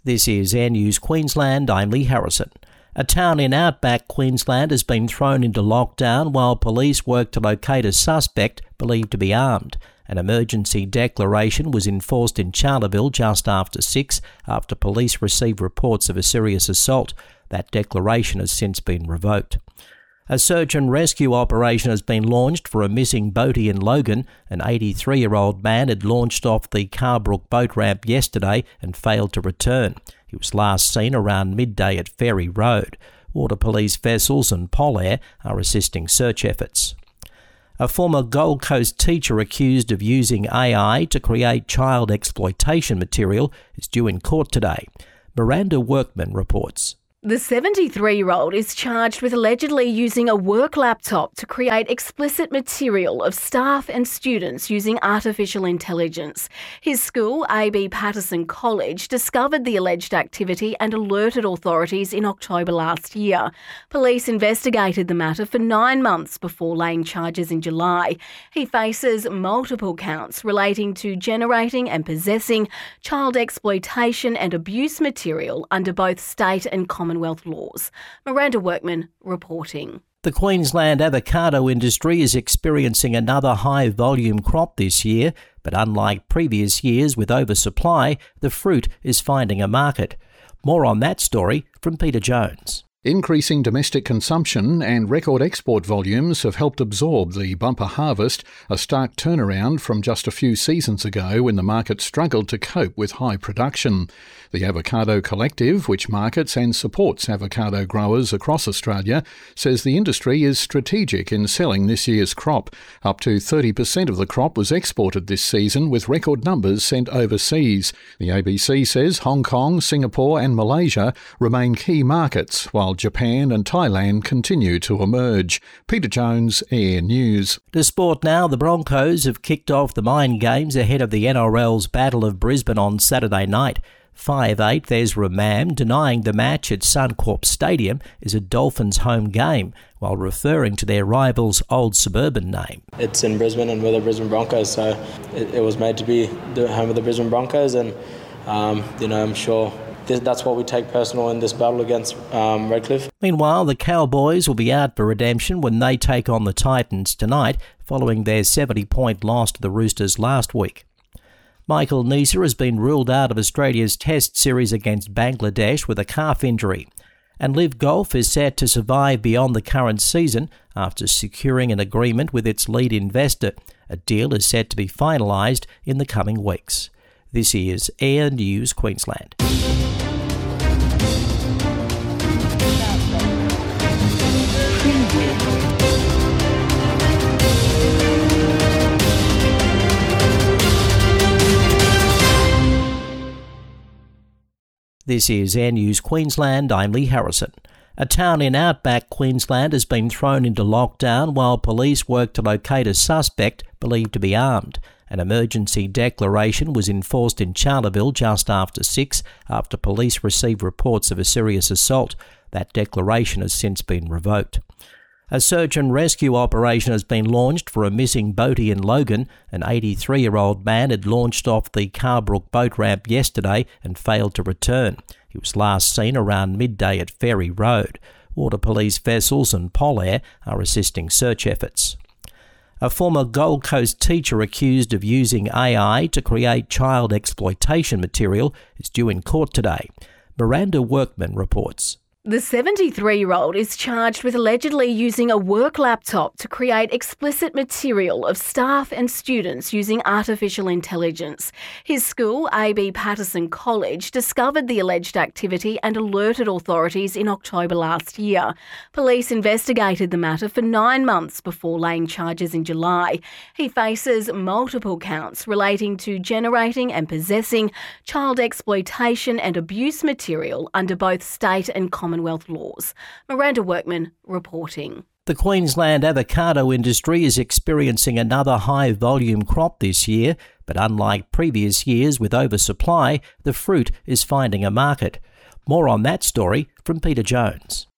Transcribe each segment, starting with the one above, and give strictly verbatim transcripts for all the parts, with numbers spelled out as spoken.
This is Air News Queensland, I'm Lee Harrison. A town in outback Queensland has been thrown into lockdown while police work to locate a suspect believed to be armed. An emergency declaration was enforced in Charleville just after six after police received reports of a serious assault. That declaration has since been revoked. A search and rescue operation has been launched for a missing boatie in Logan. An eighty-three-year-old man had launched off the Carbrook boat ramp yesterday and failed to return. He was last seen around midday at Ferry Road. Water Police vessels and Polair are assisting search efforts. A former Gold Coast teacher accused of using A I to create child exploitation material is due in court today. Miranda Workman reports. The seventy-three-year-old is charged with allegedly using a work laptop to create explicit material of staff and students using artificial intelligence. His school, A B Patterson College, discovered the alleged activity and alerted authorities in October last year. Police investigated the matter for nine months before laying charges in July. He faces multiple counts relating to generating and possessing child exploitation and abuse material under both state and Commonwealth laws. Miranda Workman reporting. The Queensland avocado industry is experiencing another high-volume crop this year, but unlike previous years with oversupply, the fruit is finding a market. More on that story from Peter Jones. Increasing domestic consumption and record export volumes have helped absorb the bumper harvest, a stark turnaround from just a few seasons ago when the market struggled to cope with high production. The Avocado Collective, which markets and supports avocado growers across Australia, says the industry is strategic in selling this year's crop. Up to thirty percent of the crop was exported this season, with record numbers sent overseas. The A B C says Hong Kong, Singapore and Malaysia remain key markets, while Japan and Thailand continue to emerge. Peter Jones, Air News. To sport now, the Broncos have kicked off the Mind Games ahead of the N R L's Battle of Brisbane on Saturday night. five eight Ezra Mam denying the match at Suncorp Stadium is a Dolphins home game, while referring to their rival's old suburban name. It's in Brisbane and we're the Brisbane Broncos, so it, it was made to be the home of the Brisbane Broncos, and um, you know, I'm sure that's what we take personal in this battle against um, Redcliffe. Meanwhile, the Cowboys will be out for redemption when they take on the Titans tonight, following their seventy-point loss to the Roosters last week. Michael Neser has been ruled out of Australia's Test series against Bangladesh with a calf injury. And Live Golf is set to survive beyond the current season after securing an agreement with its lead investor. A deal is set to be finalised in the coming weeks. This is Air News Queensland. This is Air News Queensland, I'm Lee Harrison. A town in outback Queensland has been thrown into lockdown while police work to locate a suspect believed to be armed. An emergency declaration was enforced in Charleville just after six after police received reports of a serious assault. That declaration has since been revoked. A search and rescue operation has been launched for a missing boatie in Logan. An eighty-three-year-old man had launched off the Carbrook boat ramp yesterday and failed to return. He was last seen around midday at Ferry Road. Water Police vessels and Polair are assisting search efforts. A former Gold Coast teacher accused of using A I to create child exploitation material is due in court today. Miranda Workman reports. The seventy-three-year-old is charged with allegedly using a work laptop to create explicit material of staff and students using artificial intelligence. His school, A B Patterson College, discovered the alleged activity and alerted authorities in October last year. Police investigated the matter for nine months before laying charges in July. He faces multiple counts relating to generating and possessing child exploitation and abuse material under both state and Commonwealth laws. Miranda Workman reporting. The Queensland avocado industry is experiencing another high-volume crop this year, but unlike previous years with oversupply, the fruit is finding a market. More on that story from Peter Jones.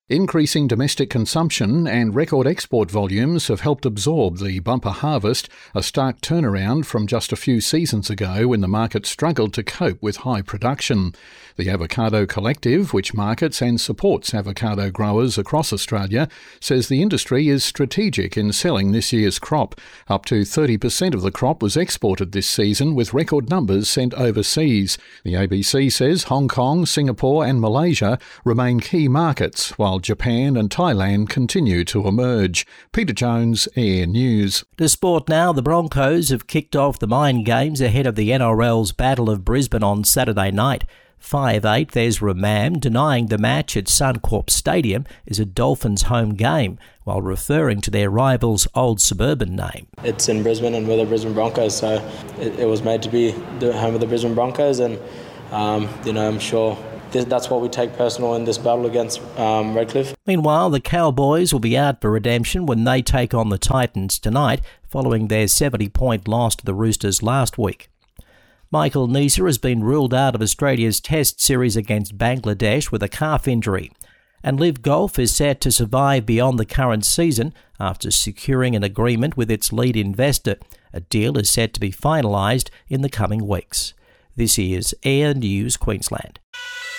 Increasing domestic consumption and record export volumes have helped absorb the bumper harvest, a stark turnaround from just a few seasons ago when the market struggled to cope with high production. The Avocado Collective, which markets and supports avocado growers across Australia, says the industry is strategic in selling this year's crop. Up to thirty percent of the crop was exported this season, with record numbers sent overseas. The A B C says Hong Kong, Singapore and Malaysia remain key markets, while Japan and Thailand continue to emerge. Peter Jones, Air News. To sport now, the Broncos have kicked off the Mind Games ahead of the N R L's Battle of Brisbane on Saturday night. five eighth Ezra Mam denying the match at Suncorp Stadium is a Dolphins home game, while referring to their rival's old suburban name. It's in Brisbane and we're the Brisbane Broncos, so it, it was made to be the home of the Brisbane Broncos, and um, you know, I'm sure that's what we take personal in this battle against um, Redcliffe. Meanwhile, the Cowboys will be out for redemption when they take on the Titans tonight, following their seventy-point loss to the Roosters last week. Michael Neser has been ruled out of Australia's Test series against Bangladesh with a calf injury. And Live Golf is set to survive beyond the current season after securing an agreement with its lead investor. A deal is set to be finalised in the coming weeks. This is Air News Queensland.